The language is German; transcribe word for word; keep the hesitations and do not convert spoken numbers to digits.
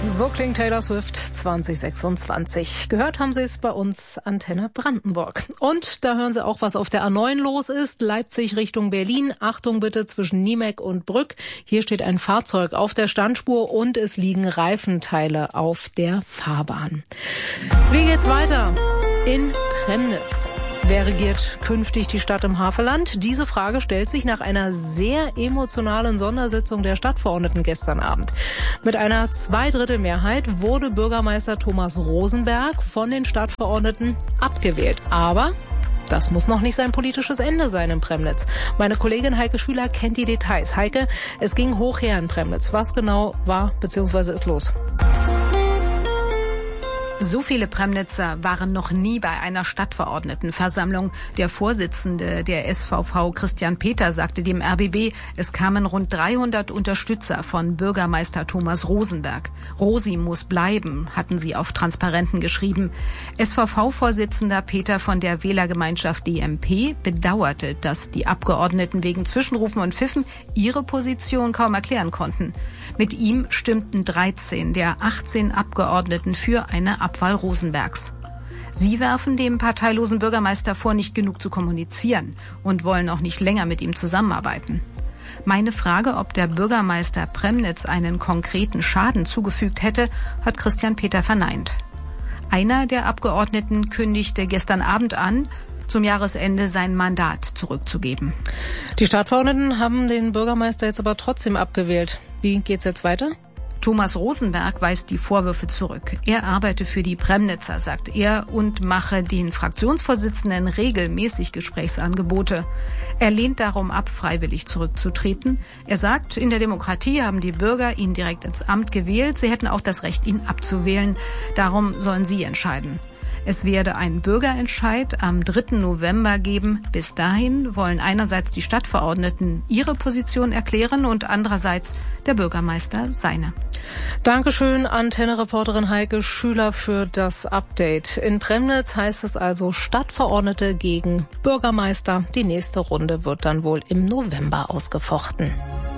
So klingt Taylor Swift zwanzig sechsundzwanzig. Gehört haben Sie es bei uns Antenne Brandenburg. Und da hören Sie auch, was auf der A neun los ist. Leipzig Richtung Berlin. Achtung bitte zwischen Niemek und Brück. Hier steht ein Fahrzeug auf der Standspur und es liegen Reifenteile auf der Fahrbahn. Wie geht's weiter? In Premnitz. Wer regiert künftig die Stadt im Havelland? Diese Frage stellt sich nach einer sehr emotionalen Sondersitzung der Stadtverordneten gestern Abend. Mit einer Zweidrittelmehrheit wurde Bürgermeister Thomas Rosenberg von den Stadtverordneten abgewählt. Aber das muss noch nicht sein politisches Ende sein in Premnitz. Meine Kollegin Heike Schüler kennt die Details. Heike, es ging hoch her in Premnitz. Was genau war bzw. ist los? So viele Premnitzer waren noch nie bei einer Stadtverordnetenversammlung. Der Vorsitzende der S V V, Christian Peter, sagte dem R B B, es kamen rund dreihundert Unterstützer von Bürgermeister Thomas Rosenberg. Rosi muss bleiben, hatten sie auf Transparenten geschrieben. S V V-Vorsitzender Peter von der Wählergemeinschaft D M P bedauerte, dass die Abgeordneten wegen Zwischenrufen und Pfiffen ihre Position kaum erklären konnten. Mit ihm stimmten dreizehn der achtzehn Abgeordneten für eine Abwahl Rosenbergs. Sie werfen dem parteilosen Bürgermeister vor, nicht genug zu kommunizieren und wollen auch nicht länger mit ihm zusammenarbeiten. Meine Frage, ob der Bürgermeister Premnitz einen konkreten Schaden zugefügt hätte, hat Christian Peter verneint. Einer der Abgeordneten kündigte gestern Abend an, zum Jahresende sein Mandat zurückzugeben. Die Stadtverordneten haben den Bürgermeister jetzt aber trotzdem abgewählt. Wie geht's jetzt weiter? Thomas Rosenberg weist die Vorwürfe zurück. Er arbeite für die Premnitzer, sagt er, und mache den Fraktionsvorsitzenden regelmäßig Gesprächsangebote. Er lehnt darum ab, freiwillig zurückzutreten. Er sagt, in der Demokratie haben die Bürger ihn direkt ins Amt gewählt. Sie hätten auch das Recht, ihn abzuwählen. Darum sollen sie entscheiden. Es werde einen Bürgerentscheid am dritten November geben. Bis dahin wollen einerseits die Stadtverordneten ihre Position erklären und andererseits der Bürgermeister seine. Dankeschön, Antenne-Reporterin Heike Schüler, für das Update. In Premnitz heißt es also Stadtverordnete gegen Bürgermeister. Die nächste Runde wird dann wohl im November ausgefochten.